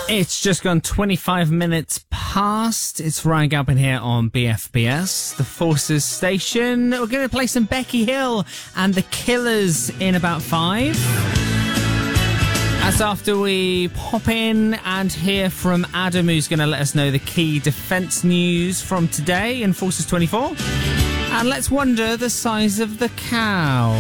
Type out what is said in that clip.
It's just gone 25 minutes past. It's Ryan Galpin here on BFBS, the Forces station. We're going to play some Becky Hill and the Killers in about 5. That's after we pop in and hear from Adam, who's going to let us know the key defence news from today in Forces 24. And let's wonder the size of the cow.